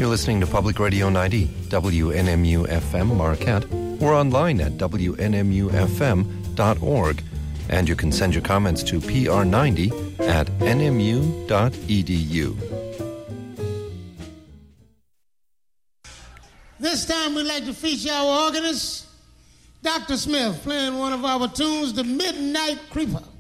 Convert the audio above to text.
You're listening to Public Radio 90, WNMU FM Marquette. We're online at WNMUFM.org. And you can send your comments to pr90@nmu.edu. This time we'd like to feature our organist, Dr. Smith, playing one of our tunes, The Midnight Creeper.